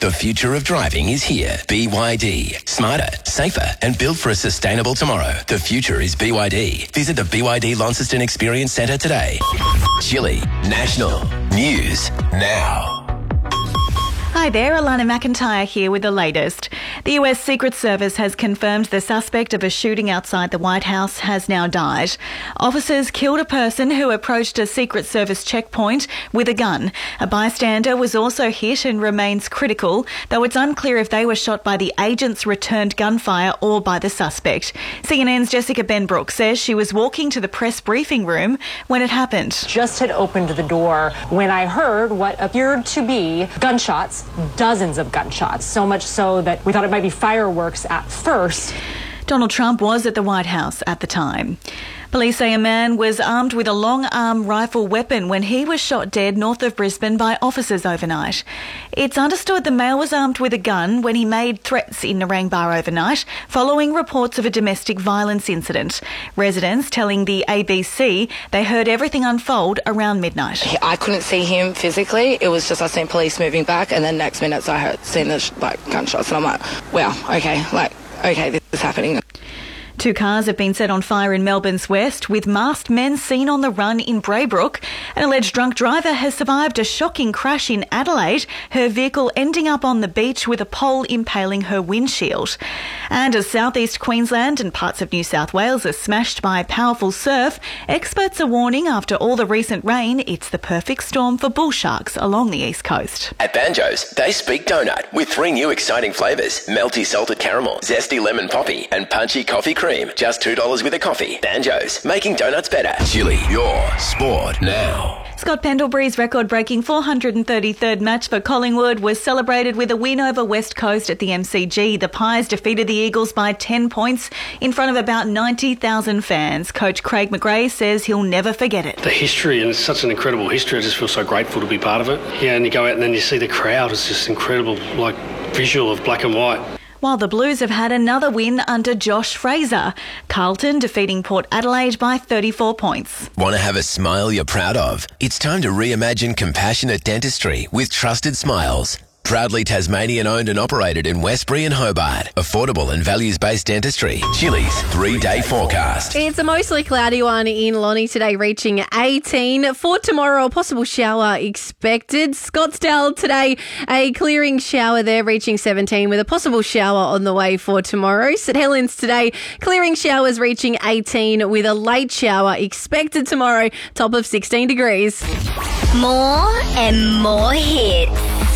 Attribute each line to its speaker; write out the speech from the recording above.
Speaker 1: The future of driving is here. BYD. Smarter, safer, and built for a sustainable tomorrow. The future is BYD. Visit the BYD Launceston Experience Centre today. Chili National News now.
Speaker 2: Hi there, Alana McIntyre here with the latest. The US Secret Service has confirmed the suspect of a shooting outside the White House has now died. Officers killed a person who approached a Secret Service checkpoint with a gun. A bystander was also hit and remains critical, though it's unclear if they were shot by the agent's returned gunfire or by the suspect. CNN's Jessica Benbrook says she was walking to the press briefing room when it happened.
Speaker 3: Just had opened the door when I heard what appeared to be gunshots. Dozens of gunshots, so much so that we thought it might be fireworks at first.
Speaker 2: Donald Trump was at the White House at the time. Police say a man was armed with a long-arm rifle weapon when he was shot dead north of Brisbane by officers overnight. It's understood the male was armed with a gun when he made threats in Narangba overnight, following reports of a domestic violence incident. Residents telling the ABC they heard everything unfold around midnight.
Speaker 4: I couldn't see him physically. It was just I seen police moving back, and then next minutes I seen the gunshots, and I'm like, wow, okay, this is happening.
Speaker 2: 2 cars have been set on fire in Melbourne's west, with masked men seen on the run in Braybrook. An alleged drunk driver has survived a shocking crash in Adelaide, her vehicle ending up on the beach with a pole impaling her windshield. And as southeast Queensland and parts of New South Wales are smashed by powerful surf, experts are warning after all the recent rain, it's the perfect storm for bull sharks along the east coast.
Speaker 1: At Banjo's, they speak donut with 3 new exciting flavours. Melty salted caramel, zesty lemon poppy, and punchy coffee cream. Just $2 with a coffee. Banjo's, making donuts better. Chili, your sport now.
Speaker 2: Scott Pendlebury's record-breaking 433rd match for Collingwood was celebrated with a win over West Coast at the MCG. The Pies defeated the Eagles by 10 points in front of about 90,000 fans. Coach Craig McRae says he'll never forget it.
Speaker 5: The history, and it's such an incredible history. I just feel so grateful to be part of it. Yeah, and you go out and then you see the crowd. It's just incredible, like visual of black and white.
Speaker 2: While the Blues have had another win under Josh Fraser. Carlton defeating Port Adelaide by 34 points.
Speaker 1: Want to have a smile you're proud of? It's time to reimagine compassionate dentistry with Trusted Smiles. Proudly Tasmanian owned and operated in Westbury and Hobart. Affordable and values-based dentistry. Chili's 3-day forecast.
Speaker 6: It's a mostly cloudy one in Lonnie today, reaching 18. For tomorrow, a possible shower expected. Scottsdale today, a clearing shower there, reaching 17, with a possible shower on the way for tomorrow. St Helens today, clearing showers reaching 18, with a late shower expected tomorrow, top of 16 degrees.
Speaker 7: More and more hits.